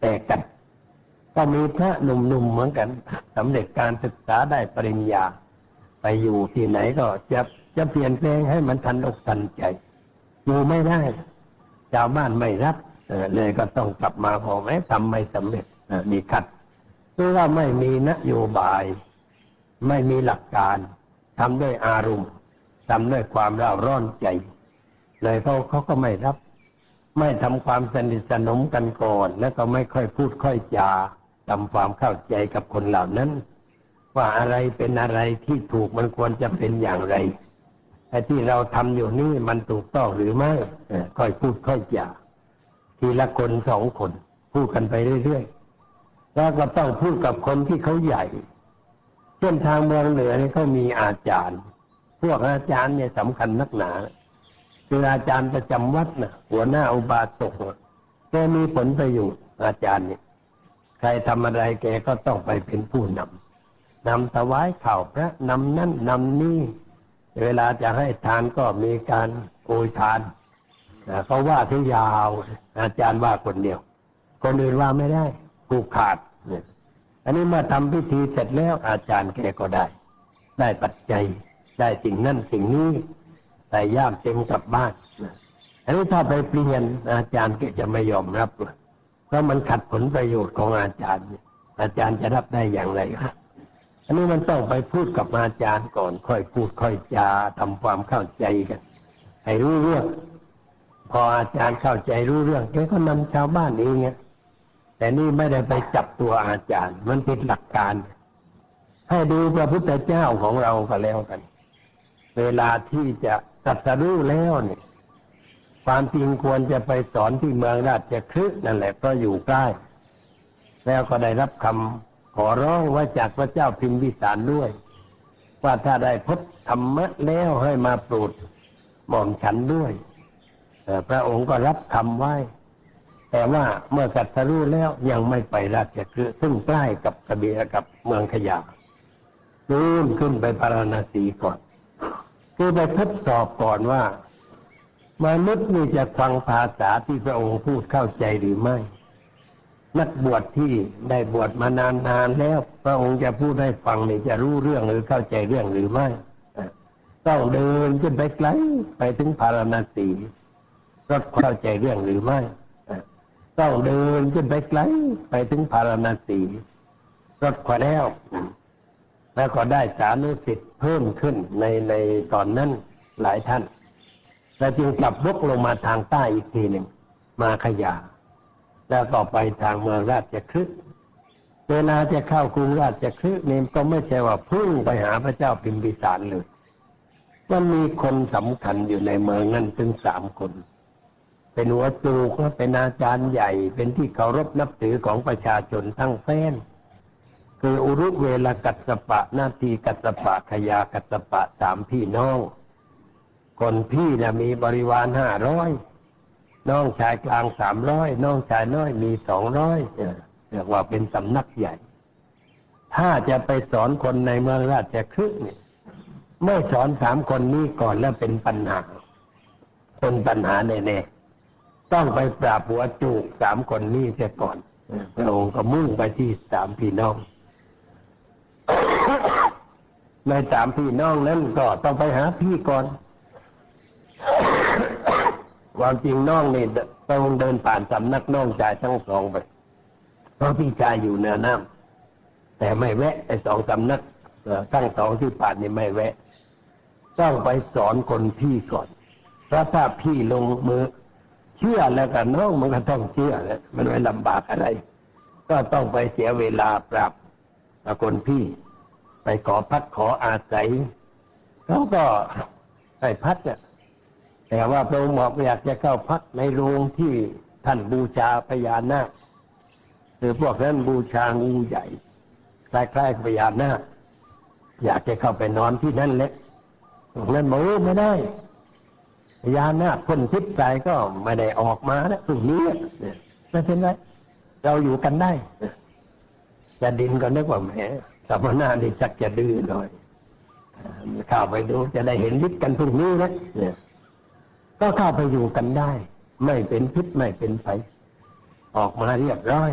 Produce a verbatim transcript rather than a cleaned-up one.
ตกกันก็มีพระหนุ่มๆเหมือนกันสำเร็จการศึกษาได้ปริญญาไปอยู่ที่ไหนก็จะจะเปลี่ยนแปลงให้มันทันอกทันใจอยู่ไม่ได้ชาวบ้านไม่รับเลยก็ต้องกลับมาพอไหมทำไม่สำเร็จมีขัดเพราะว่าไม่มีนโยบายไม่มีหลักการทำด้วยอารมณ์ทำด้วยความร่าร้อนใจเลยเขาเขาก็ไม่รับไม่ทำความสนิทสนมกันก่อนแล้วก็ไม่ค่อยพูดค่อยจาทำความเข้าใจกับคนเหล่านั้นว่าอะไรเป็นอะไรที่ถูกมันควรจะเป็นอย่างไรไอ้ที่เราทำอยู่นี่มันถูกต้องหรือไม่ค่อยพูดค่อยจาทีละคนสองคนพูดกันไปเรื่อยๆแล้วก็ต้องพูดกับคนที่เขาใหญ่เช่นทางเมืองเหนือนี่เขามีอาจารย์พวกอาจารย์เนี่ยสำคัญนักหนาคืออาจารย์ประจำวัดนะหัวหน้าอุบาสกแกมีผลประโยชน์อาจารย์เนี่ยใครทำอะไรแกก็ต้องไปเป็นผู้นำนำถวายข่าวพระนำนั่นนำนี่เวลาจะให้ทานก็มีการโอยทานเขาว่าที่ยาวอาจารย์ว่าคนเดียวคนอื่นว่าไม่ได้ผูกขาดเนี่ยอันนี้เมื่อทำพิธีเสร็จแล้วอาจารย์แกก็ได้ได้ปัจจัยได้สิ่งนั้นสิ่งนี้แต่ย่ามเต็มกลับบ้านอันนี้ถ้าไปเปลี่ยนอาจารย์ก็จะไม่ยอมรับเพราะมันขัดผลประโยชน์ของอาจารย์อาจารย์จะรับได้อย่างไรครับอันนี้มันต้องไปพูดกับอาจารย์ก่อนค่อยพูดค่อยจาทำความเข้าใจกันให้รู้เรื่องพออาจารย์เข้าใจรู้เรื่องแกก็นำชาวบ้านเองไงแต่นี่ไม่ได้ไปจับตัวอาจารย์มันผิดหลักการให้ดูพระพุทธเจ้าของเราก็แล้วกันเวลาที่จะตรัสรู้แล้วเนี่ยความจริงควรจะไปสอนที่เมืองราชคฤห์นั่นแหละก็อยู่ใกล้แล้วก็ได้รับคำขอร้องไว้จากพระเจ้าพิมพิสารด้วยว่าถ้าได้พบธรรมะแล้วให้มาโปรดหม่อมฉันด้วยพระองค์ก็รับคำไว้แต่ว่าเมื่อตรัสรู้แล้วยังไม่ไปราชคฤห์ซึ่งใกล้กับกบิลกับเมืองขยานู่นขึ้นไปพาราณสีก่อนคือไปทดสอบก่อนว่ามนุษย์นี่จะฟังภาษาที่พระองค์พูดเข้าใจหรือไม่นักบวชที่ได้บวชมานานๆแล้วพระองค์จะพูดให้ฟังนี่จะรู้เรื่องหรือเข้าใจเรื่องหรือไม่ต้องเดินขึ้นไปไกลไปถึงพาราณสีรถเข้าใจเรื่องหรือไม่ต้องเดินขึ้นไปไกลไปถึงพาราณสีรถขวาแล้วแล้วก็ได้สานุสิทธิ์เพิ่มขึ้นในในตอนนั้นหลายท่านแล้วจึงกลับวกลงมาทางใต้อีกทีหนึ่งมาขยาแล้วก็ไปทางเมืองราชคฤห์เวลาจะเข้ากรุงราชคฤห์นี่ก็ไม่ใช่ว่าพุ่งไปหาพระเจ้าพิมพิสารเลยมันมีคนสำคัญอยู่ในเมืองนั้นถึงสามคนเป็นหัวจูกเป็นอาจารย์ใหญ่เป็นที่เคารพนับถือของประชาชนทั้งแฟนคืออุรุเวลกัสสปะนาทีกัสสปะขยากัสสปะสามพี่น้องคนพี่น่ะมีบริวารห้าร้อยน้องชายกลางสามร้อยน้องชายน้อยมีสองร้อยเรียกว่าเป็นสำนักใหญ่ถ้าจะไปสอนคนในเมืองราชคฤห์เนี่ยไม่สอนสามคนนี้ก่อนแล้วเป็นปัญหาเป็นปัญหาแน่ๆต้องไปปราบหัวจูกสามคนนี้เสียก่อนพระองค์ก็มุ่งไปที่สามพี่น้องในสามพี่น้องนั้นก็ต้องไปหาพี่ก่อนความจริงน้องนี่ต้องเดินผ่านสำนักน้องชายทั้งสองไปเพราะพี่ชายอยู่เหนือน้ำแต่ไม่แวะไอ้สองสำนักทั้งสองที่ผ่านนี่ไม่แวะต้องไปสอนคนพี่ก่อนเพราะถ้าพี่ลงมือเชื่อแล้วกันน้องมันก็ต้องเชื่อแล้วมันไม่ลำบากอะไรก็ต้องไปเสียเวลาปรับคนพี่ไปขอพักขออาศัยเขาก็ให้พักเนี่ยแต่ว่าพระองค์บอกอยากจะเข้าพักในโรงที่ท่านบูชาพญานาคหรือพวกนั้นบูชางูใหญ่คล้ายๆพญานาคอยากจะเข้าไปนอนที่นั่นเล็กพวกนั้นบอกไม่ได้พญานาคพ่นพิษใส่ก็ไม่ได้ออกมาแล้วตรงนี้ไม่เป็นไรเราอยู่กันได้จะดินก็นึกว่าแหมสมณะนี่จักจะดื้อหน่อยเข้าไปดูจะได้เห็นฤทธิ์กันพรุ่งนี้นะก็เข้าไปอยู่กันได้ไม่เป็นพิษไม่เป็นภัยออกมาเรียบร้อย